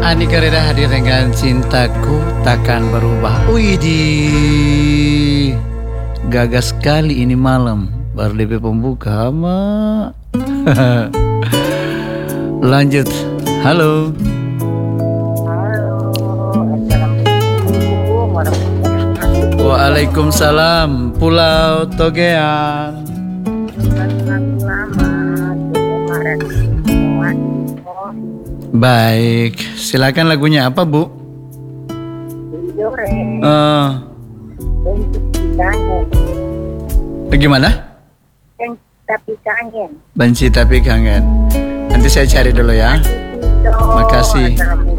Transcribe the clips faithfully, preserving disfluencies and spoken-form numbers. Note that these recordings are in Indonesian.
Andi Kareda hadir dengan Cintaku Takkan Berubah. Widih, gagah sekali ini malam. Baru D P pembuka, mak. Lanjut. Halo. Waalaikumsalam. Pulau Togean. Baik, silakan lagunya apa, Bu? Uh, Bagaimana? Tapi kangen. Benci tapi kangen. Nanti saya cari dulu ya. Makasih.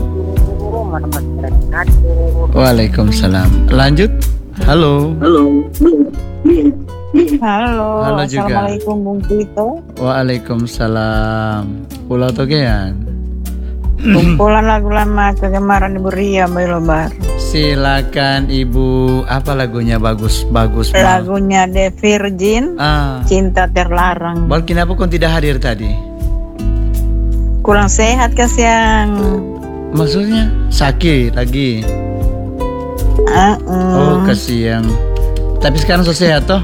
Waalaikumsalam. Lanjut. Halo. Halo. Halo. Halo juga. Assalamualaikum Bung Tito. Waalaikumsalam. Pulau Togean. Kumpulan lagu lama kegemaran Ibu Ria Belobar. Silakan Ibu. Apa lagunya bagus-bagus? Lagunya The Virgin. Ah. Cinta Terlarang. Bal, kenapa kau tidak hadir tadi? Kurang sehat kasihan. Maksudnya sakit lagi? Uh Oh kasihan. Tapi sekarang sudah sehat toh?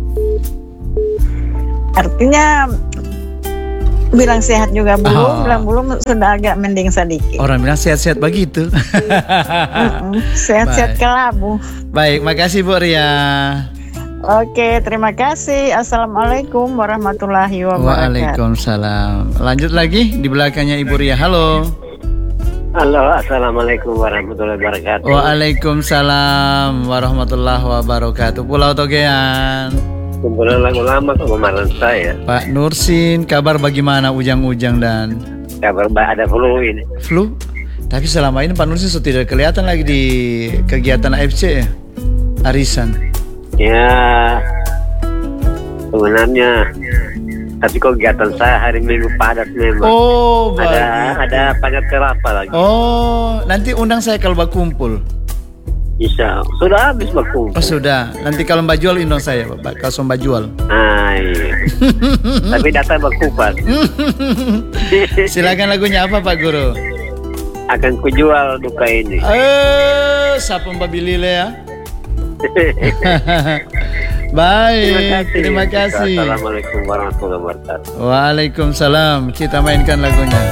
Artinya bilang sehat juga belum, Oh. bilang belum sudah agak mending sedikit. Orang bilang sehat-sehat begitu. Uh-uh. Sehat-sehat Baik. kelabu. Baik, makasih Bu Ria. Oke, terima kasih. Assalamualaikum warahmatullahi wabarakatuh. Waalaikumsalam. Lanjut lagi di belakangnya Ibu Ria. Halo. Halo, assalamualaikum warahmatullahi wabarakatuh. Waalaikumsalam warahmatullahi wabarakatuh. Pulau Togean. Kumpulan lagu lama kegemaran saya. Pak Nursin, kabar bagaimana ujang-ujang dan Kabar baik, ada flu ini. flu? Tapi selama ini Pak Nursin sudah tidak kelihatan lagi di kegiatan A F C ya? Arisan. Ya, sebenarnya tapi kegiatan saya hari Minggu padat memang. Oh, ada bagus. ada padat kelapa lagi. Oh, nanti undang saya kalau berkumpul. Bisa. Sudah habis baku. Oh sudah, nanti kalau Mbak jual undang saya, Pak. Kalau Mbak jual. Ah, iya. Tapi data berkupas. Silakan lagunya apa Pak Guru? Akan kujual duka ini. Eh, siapa Mbak Bilile ya? Baik, terima kasih. Assalamualaikum warahmatullahi wabarakatuh. Waalaikumsalam. Kita mainkan lagunya.